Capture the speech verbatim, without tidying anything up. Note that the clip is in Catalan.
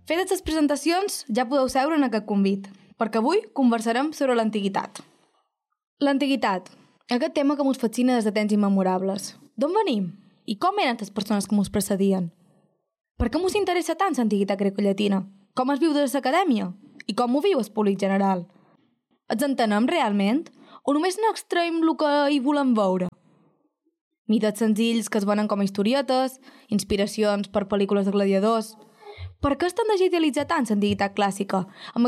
Fetes les presentacions, ja podeu seure en aquest convit, perquè avui conversarem sobre l'antiguitat. L'antiguitat, aquest tema que ens fascina des de temps immemorables. D'on venim? I com eren les persones que ens precedien? Per què ens interessa tant l'antiguitat grecollatina? Com es viu des de l'acadèmia? I com ho viu el públic general? Els entenem realment? O només n'extraïm el que hi volem veure? Mites senzills que es venen com a historietes, inspiracions per pel·lícules de gladiadors. Per què estan de digitalitzar tant l'antiguitat clàssica, amb